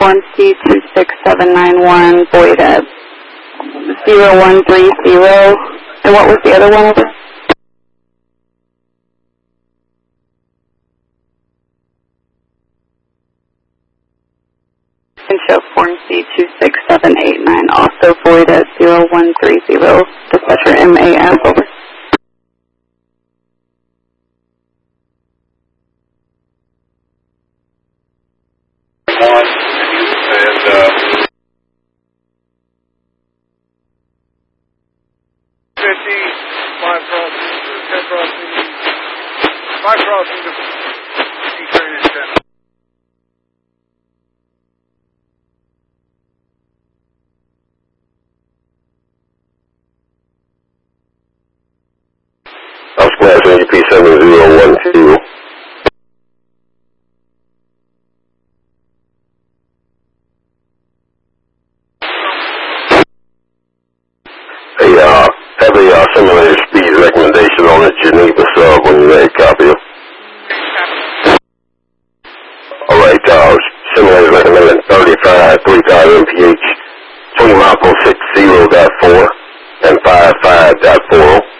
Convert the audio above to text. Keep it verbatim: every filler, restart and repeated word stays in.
form C two six seven nine one, void at zero one three zero. And what was the other one over? And show form C two six seven eight nine, also void at zero one three zero. Dispatcher M A F, over. One, and uh, fifty, five crossing, ten crossing, five crossing to C train and ten. House Class A P seven zero one two. Hey, uh, have a uh, simulated speed recommendation on the Geneva sub when you're ready, copy it. Alright, uh, simulated recommended thirty-five, thirty-five M P H, twenty mile per six zero dot four and five five dot four.